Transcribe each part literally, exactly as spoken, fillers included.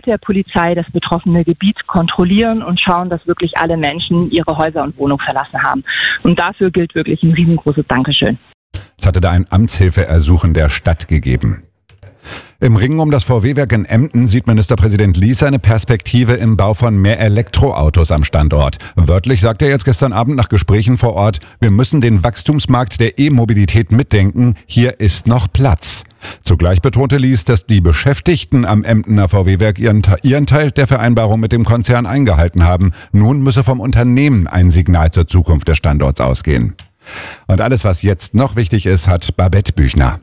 der Polizei das betroffene Gebiet kontrollieren und schauen, dass wirklich alle Menschen ihre Häuser und Wohnungen verlassen haben. Und dafür gilt wirklich ein riesengroßes Dankeschön. Es hatte da ein Amtshilfeersuchen der Stadt gegeben. Im Ringen um das V W-Werk in Emden sieht Ministerpräsident Lies eine Perspektive im Bau von mehr Elektroautos am Standort. Wörtlich sagt er jetzt gestern Abend nach Gesprächen vor Ort, wir müssen den Wachstumsmarkt der E-Mobilität mitdenken, hier ist noch Platz. Zugleich betonte Lies, dass die Beschäftigten am Emdener V W-Werk ihren, ihren Teil der Vereinbarung mit dem Konzern eingehalten haben. Nun müsse vom Unternehmen ein Signal zur Zukunft des Standorts ausgehen. Und alles, was jetzt noch wichtig ist, hat Babette Büchner.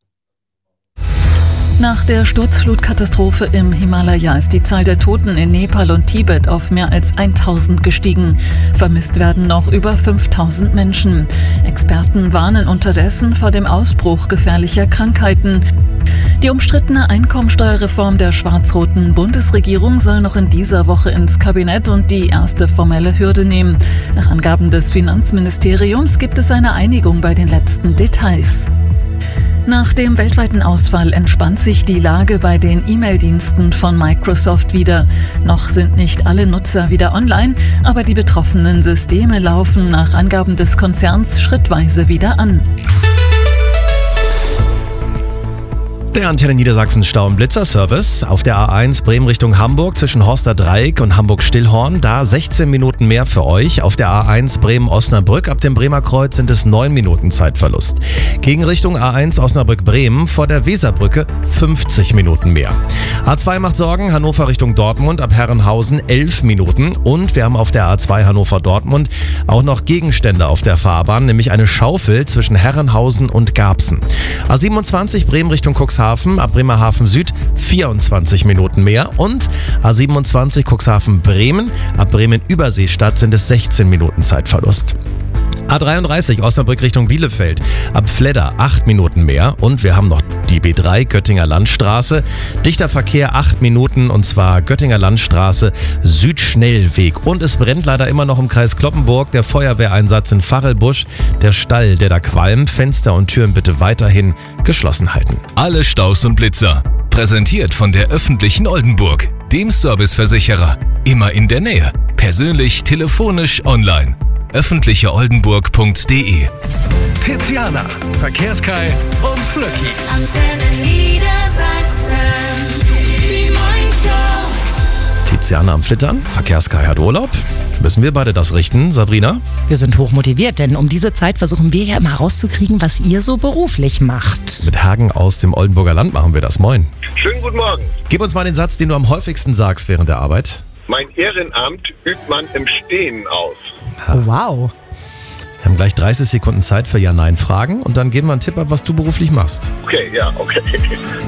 Nach der Sturzflutkatastrophe im Himalaya ist die Zahl der Toten in Nepal und Tibet auf mehr als tausend gestiegen. Vermisst werden noch über fünftausend Menschen. Experten warnen unterdessen vor dem Ausbruch gefährlicher Krankheiten. Die umstrittene Einkommensteuerreform der schwarz-roten Bundesregierung soll noch in dieser Woche ins Kabinett und die erste formelle Hürde nehmen. Nach Angaben des Finanzministeriums gibt es eine Einigung bei den letzten Details. Nach dem weltweiten Ausfall entspannt sich die Lage bei den E-Mail-Diensten von Microsoft wieder. Noch sind nicht alle Nutzer wieder online, aber die betroffenen Systeme laufen nach Angaben des Konzerns schrittweise wieder an. Der Antenne Niedersachsen Stau- und Blitzer-Service auf der A eins Bremen Richtung Hamburg zwischen Horster Dreieck und Hamburg-Stillhorn. Da sechzehn Minuten mehr für euch. Auf der A eins Bremen-Osnabrück ab dem Bremer Kreuz sind es neun Minuten Zeitverlust. Gegen Richtung A eins Osnabrück-Bremen vor der Weserbrücke fünfzig Minuten mehr. A zwei macht Sorgen, Hannover Richtung Dortmund ab Herrenhausen elf Minuten. Und wir haben auf der A zwei Hannover-Dortmund auch noch Gegenstände auf der Fahrbahn, nämlich eine Schaufel zwischen Herrenhausen und Garbsen. A siebenundzwanzig Bremen Richtung Cuxhaven ab Bremerhaven Süd vierundzwanzig Minuten mehr und A siebenundzwanzig Cuxhaven Bremen ab Bremen Überseestadt sind es sechzehn Minuten Zeitverlust. A dreiunddreißig Osnabrück Richtung Bielefeld ab Fledder acht Minuten mehr und wir haben noch die B drei Göttinger Landstraße. Dichter Verkehr acht Minuten und zwar Göttinger Landstraße Südschnellweg und es brennt leider immer noch im Kreis Cloppenburg. Der Feuerwehreinsatz in Fachelbusch, der Stall, der da qualmt, Fenster und Türen bitte weiterhin geschlossen halten. Alle Staus und Blitzer. Präsentiert von der öffentlichen Oldenburg, dem Serviceversicherer. Immer in der Nähe. Persönlich, telefonisch, online. öffentliche oldenburg punkt de. Tiziana, Verkehrskai und Flöcki. Antenne Niedersachsen, die Morningshow. Tiziana am Flittern, Verkehrskai hat Urlaub. Müssen wir beide das richten, Sabrina? Wir sind hochmotiviert, denn um diese Zeit versuchen wir ja immer rauszukriegen, was ihr so beruflich macht. Mit Hagen aus dem Oldenburger Land machen wir das. Moin. Schönen guten Morgen. Gib uns mal den Satz, den du am häufigsten sagst während der Arbeit. Mein Ehrenamt übt man im Stehen aus. Oh, wow. Wir haben gleich dreißig Sekunden Zeit für Ja-Nein-Fragen und dann geben wir einen Tipp ab, was du beruflich machst. Okay, ja, okay.